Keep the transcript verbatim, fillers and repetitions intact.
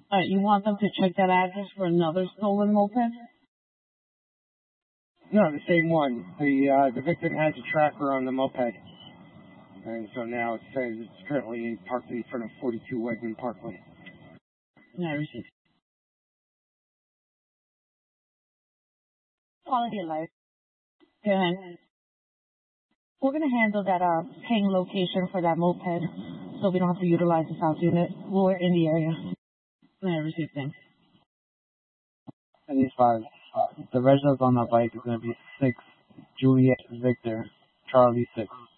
Uh, you want them to check that address for another stolen moped? No, the same one. The uh, the victim has a tracker on the moped, and so now it says it's currently parked in front of forty-two Wegman Parkway. Yeah, I received. Quality of life. Good. We're going to handle that uh, paying location for that moped, so we don't have to utilize the South unit. We're in the area. Yeah, I received. Thanks. And these five. The residence on the bike is going to be six Juliet Victor Charlie six.